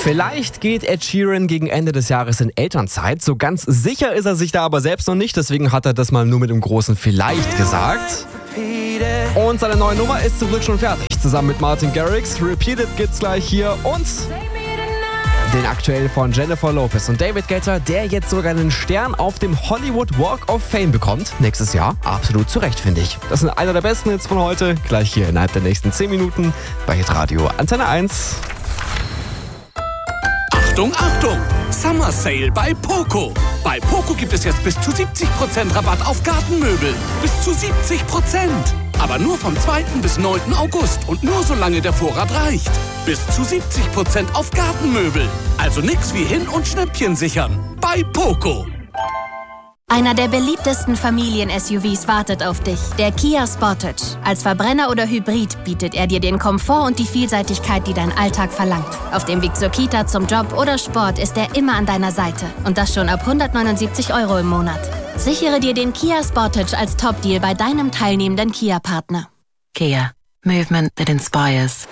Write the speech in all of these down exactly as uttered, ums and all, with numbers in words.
Vielleicht geht Ed Sheeran gegen Ende des Jahres in Elternzeit. So ganz sicher ist er sich da aber selbst noch nicht. Deswegen hat er das mal nur mit dem großen Vielleicht gesagt. Und seine neue Nummer ist zum Glück schon fertig. Zusammen mit Martin Garrix. Repeated gibt's gleich hier. Und den aktuell von Jennifer Lopez und David Guetta, der jetzt sogar einen Stern auf dem Hollywood Walk of Fame bekommt. Nächstes Jahr. Absolut zu Recht, finde ich. Das sind einer der besten Hits von heute. Gleich hier innerhalb der nächsten zehn Minuten bei Hitradio Antenne eins. Achtung, Achtung! Summer Sale bei Poco. Bei Poco gibt es jetzt bis zu siebzig Prozent Rabatt auf Gartenmöbel. Bis zu siebzig Prozent. Aber nur vom zweiten bis neunten August und nur solange der Vorrat reicht. Bis zu siebzig Prozent auf Gartenmöbel. Also nix wie hin- und Schnäppchen sichern. Bei Poco. Einer der beliebtesten Familien-S U Vs wartet auf dich, der Kia Sportage. Als Verbrenner oder Hybrid bietet er dir den Komfort und die Vielseitigkeit, die dein Alltag verlangt. Auf dem Weg zur Kita, zum Job oder Sport ist er immer an deiner Seite. Und das schon ab hundertneunundsiebzig Euro im Monat. Sichere dir den Kia Sportage als Top-Deal bei deinem teilnehmenden Kia-Partner. Kia. Movement that inspires.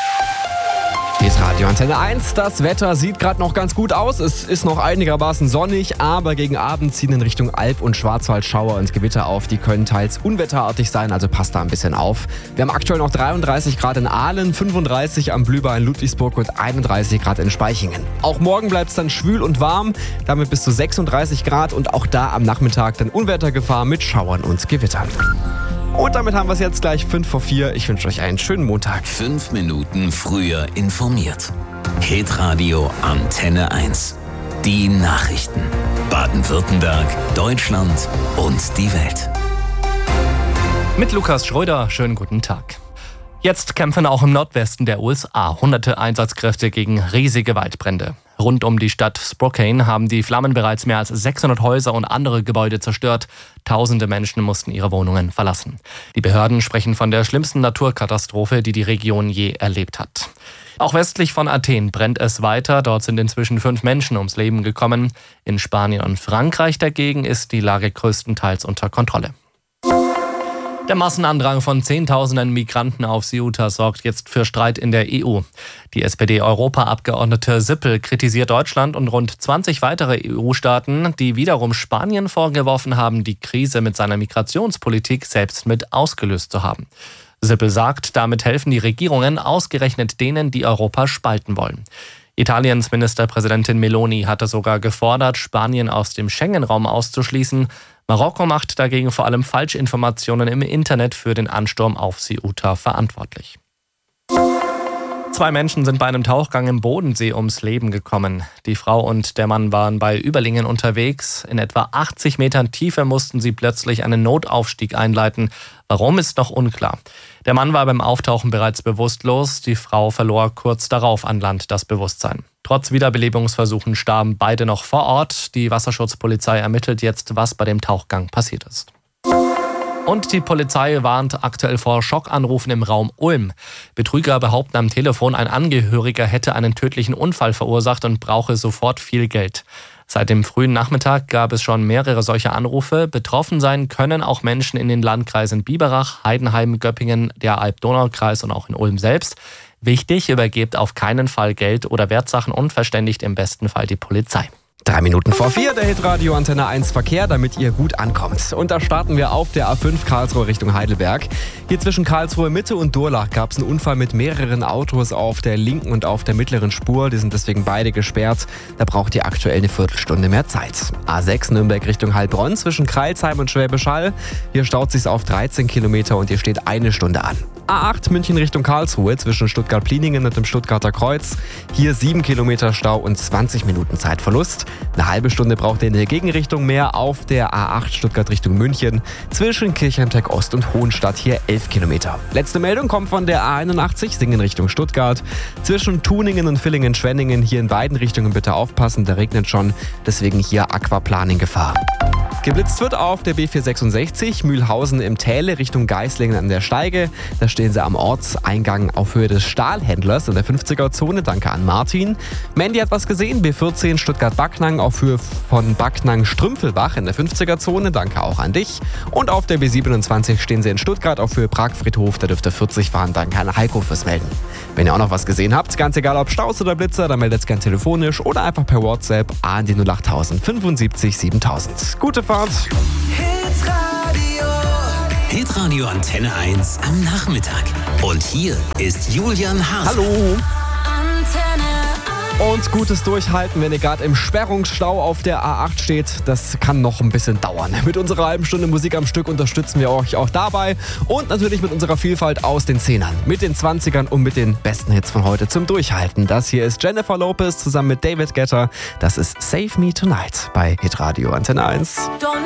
Hitradio Antenne eins. Das Wetter sieht gerade noch ganz gut aus. Es ist noch einigermaßen sonnig, aber gegen Abend ziehen in Richtung Alb- und Schwarzwald Schauer und Gewitter auf. Die können teils unwetterartig sein, also passt da ein bisschen auf. Wir haben aktuell noch dreiunddreißig Grad in Aalen, fünfunddreißig am Blühbach in Ludwigsburg und einunddreißig Grad in Spaichingen. Auch morgen bleibt es dann schwül und warm, damit bis zu sechsunddreißig Grad und auch da am Nachmittag dann Unwettergefahr mit Schauern und Gewittern. Und damit haben wir es jetzt gleich fünf vor vier. Ich wünsche euch einen schönen Montag. Fünf Minuten früher informiert. Hitradio Antenne eins. Die Nachrichten. Baden-Württemberg, Deutschland und die Welt. Mit Lukas Schröder, schönen guten Tag. Jetzt kämpfen auch im Nordwesten der U S A hunderte Einsatzkräfte gegen riesige Waldbrände. Rund um die Stadt Spokane haben die Flammen bereits mehr als sechshundert Häuser und andere Gebäude zerstört. Tausende Menschen mussten ihre Wohnungen verlassen. Die Behörden sprechen von der schlimmsten Naturkatastrophe, die die Region je erlebt hat. Auch westlich von Athen brennt es weiter. Dort sind inzwischen fünf Menschen ums Leben gekommen. In Spanien und Frankreich dagegen ist die Lage größtenteils unter Kontrolle. Der Massenandrang von Zehntausenden Migranten auf Ceuta sorgt jetzt für Streit in der E U. Die S P D-Europaabgeordnete Sippel kritisiert Deutschland und rund zwanzig weitere E U-Staaten, die wiederum Spanien vorgeworfen haben, die Krise mit seiner Migrationspolitik selbst mit ausgelöst zu haben. Sippel sagt, damit helfen die Regierungen ausgerechnet denen, die Europa spalten wollen. Italiens Ministerpräsidentin Meloni hatte sogar gefordert, Spanien aus dem Schengen-Raum auszuschließen. Marokko macht dagegen vor allem Falschinformationen im Internet für den Ansturm auf Ceuta verantwortlich. Zwei Menschen sind bei einem Tauchgang im Bodensee ums Leben gekommen. Die Frau und der Mann waren bei Überlingen unterwegs. In etwa achtzig Metern Tiefe mussten sie plötzlich einen Notaufstieg einleiten. Warum, ist noch unklar. Der Mann war beim Auftauchen bereits bewusstlos. Die Frau verlor kurz darauf an Land das Bewusstsein. Trotz Wiederbelebungsversuchen starben beide noch vor Ort. Die Wasserschutzpolizei ermittelt jetzt, was bei dem Tauchgang passiert ist. Und die Polizei warnt aktuell vor Schockanrufen im Raum Ulm. Betrüger behaupten am Telefon, ein Angehöriger hätte einen tödlichen Unfall verursacht und brauche sofort viel Geld. Seit dem frühen Nachmittag gab es schon mehrere solcher Anrufe. Betroffen sein können auch Menschen in den Landkreisen Biberach, Heidenheim, Göppingen, der Alb-Donau-Kreis und auch in Ulm selbst. Wichtig, übergebt auf keinen Fall Geld oder Wertsachen und verständigt im besten Fall die Polizei. Drei Minuten vor vier, der Hitradio Antenne eins Verkehr, damit ihr gut ankommt. Und da starten wir auf der A fünf Karlsruhe Richtung Heidelberg. Hier zwischen Karlsruhe Mitte und Durlach gab es einen Unfall mit mehreren Autos auf der linken und auf der mittleren Spur. Die sind deswegen beide gesperrt. Da braucht ihr aktuell eine Viertelstunde mehr Zeit. A sechs Nürnberg Richtung Heilbronn zwischen Crailsheim und Schwäbisch Hall. Hier staut sich's auf dreizehn Kilometer und hier steht eine Stunde an. A acht München Richtung Karlsruhe zwischen Stuttgart-Pliningen und dem Stuttgarter Kreuz. Hier sieben Kilometer Stau und zwanzig Minuten Zeitverlust. Eine halbe Stunde braucht ihr in der Gegenrichtung mehr auf der A acht Stuttgart Richtung München. Zwischen Kirchheimteck Ost und Hohenstadt hier elf Kilometer. Letzte Meldung kommt von der A einundachtzig Singen Richtung Stuttgart. Zwischen Tuningen und Villingen-Schwenningen hier in beiden Richtungen bitte aufpassen, da regnet schon. Deswegen hier Aquaplaning Gefahr. Geblitzt wird auf der B vierhundertsechsundsechzig Mühlhausen im Täle Richtung Geislingen an der Steige. Da stehen sie am Ortseingang auf Höhe des Stahlhändlers in der fünfziger-Zone. Danke an Martin. Mandy hat was gesehen. B vierzehn Stuttgart-Backnang auf Höhe von Backnang-Strümpfelbach in der fünfziger-Zone. Danke auch an dich. Und auf der B siebenundzwanzig stehen sie in Stuttgart auf Höhe Pragfriedhof. Da dürft ihr vierzig fahren. Danke an Heiko fürs Melden. Wenn ihr auch noch was gesehen habt, ganz egal ob Staus oder Blitzer, dann meldet es gern telefonisch oder einfach per WhatsApp an die null acht null acht fünfundsiebzig siebentausend. Gute Fahrt! Hitradio. Hitradio Antenne eins am Nachmittag. Und hier ist Julian Hart. Hallo! Und gutes Durchhalten, wenn ihr gerade im Sperrungsstau auf der A acht steht. Das kann noch ein bisschen dauern. Mit unserer halben Stunde Musik am Stück unterstützen wir euch auch dabei. Und natürlich mit unserer Vielfalt aus den Zehnern, mit den Zwanzigern und mit den besten Hits von heute zum Durchhalten. Das hier ist Jennifer Lopez zusammen mit David Guetta. Das ist Save Me Tonight bei Hitradio Antenne eins.